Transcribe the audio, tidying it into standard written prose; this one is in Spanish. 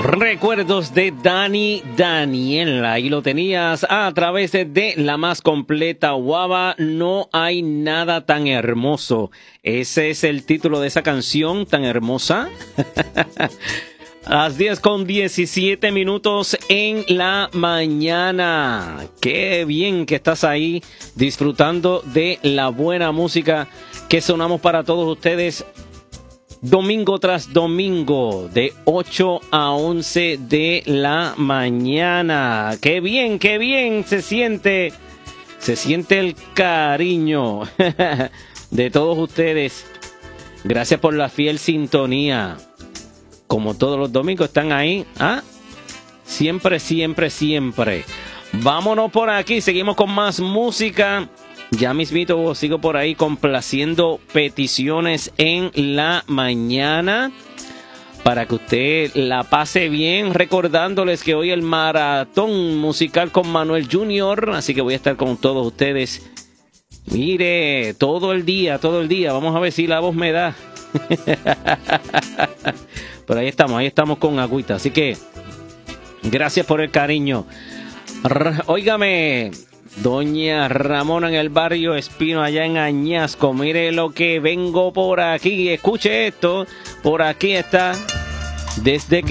Recuerdos de Daniela, y lo tenías a través de la más completa guava. No hay nada tan hermoso. Ese es el título de esa canción tan hermosa. A las 10:17 en la mañana. Qué bien que estás ahí disfrutando de la buena música que sonamos para todos ustedes. Domingo tras domingo, de 8 a 11 de la mañana. ¡Qué bien se siente! Se siente el cariño de todos ustedes. Gracias por la fiel sintonía. Como todos los domingos están ahí. Siempre. Vámonos por aquí, seguimos con más música. Ya mismito sigo por ahí complaciendo peticiones en la mañana para que usted la pase bien, recordándoles que hoy el maratón musical con Manuel Junior, así que voy a estar con todos ustedes. Mire, todo el día, vamos a ver si la voz me da. Pero ahí estamos con agüita, así que gracias por el cariño. Óigame, Doña Ramona en el barrio Espino, allá en Añasco. Mire lo que vengo por aquí. Escuche esto. Por aquí está. Desde que